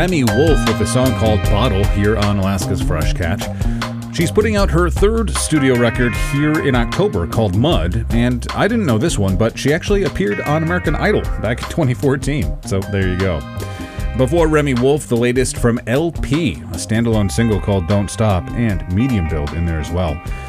Remi Wolf with a song called Bottle here on Alaska's Fresh Catch. She's putting out her third studio record here in October called Mud, and I didn't know this one, but she actually appeared on American Idol back in 2014, so there you go. Before Remi Wolf, the latest from LP, a standalone single called Don't Stop, and Medium Build in there as well.